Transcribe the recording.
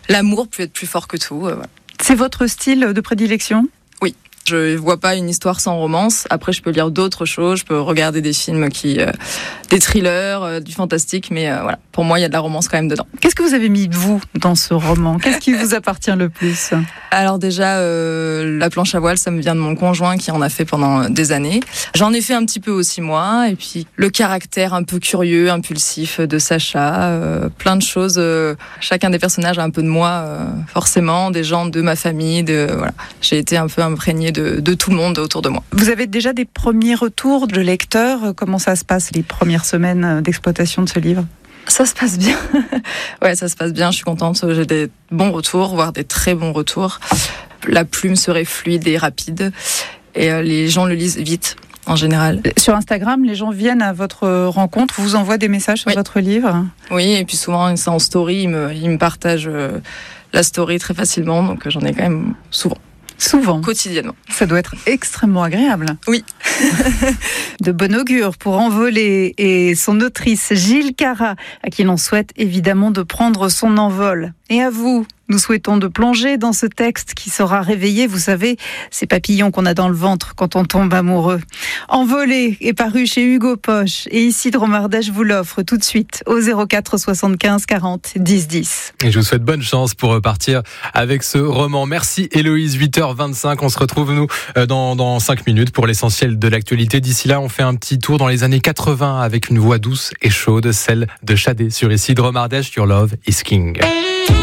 l'amour peut être plus fort que tout. Voilà. C'est votre style de prédilection ? Oui. Je vois pas une histoire sans romance. Après, je peux lire d'autres choses. Je peux regarder des films des thrillers, du fantastique. Mais voilà, pour moi, il y a de la romance quand même dedans. Qu'est-ce que vous avez mis, vous, dans ce roman ? Qu'est-ce qui vous appartient le plus ? Alors déjà, la planche à voile, ça me vient de mon conjoint qui en a fait pendant des années. J'en ai fait un petit peu aussi moi. Et puis, le caractère un peu curieux, impulsif de Sacha. Plein de choses. Chacun des personnages a un peu de moi, forcément. Des gens de ma famille. Voilà. J'ai été un peu imprégnée de tout le monde autour de moi. Vous avez déjà des premiers retours de lecteurs ? Comment ça se passe les premières semaines d'exploitation de ce livre ? Ça se passe bien. Ouais, ça se passe bien. Je suis contente. J'ai des bons retours, voire des très bons retours. La plume serait fluide et rapide. Et les gens le lisent vite, en général. Sur Instagram, les gens viennent à votre rencontre, vous envoient des messages sur votre livre ? Oui, et puis souvent, c'est en story. Ils me partagent la story très facilement. Donc j'en ai quand même souvent. Souvent. Quotidiennement. Ça doit être extrêmement agréable. Oui. De bon augure pour Envolé et son autrice Gilles Cara, à qui l'on souhaite évidemment de prendre son envol. Et à vous, nous souhaitons de plonger dans ce texte qui saura réveiller, vous savez, ces papillons qu'on a dans le ventre quand on tombe amoureux. Envolé est paru chez Hugo Poche et Isidre Mardèche vous l'offre tout de suite au 04 75 40 10 10. Et je vous souhaite bonne chance pour repartir avec ce roman. Merci Héloïse, 8h25. On se retrouve nous dans 5 minutes pour l'essentiel de l'actualité. D'ici là, on fait un petit tour dans les années 80 avec une voix douce et chaude, celle de Shadé sur Isidre Mardèche, Your Love is King.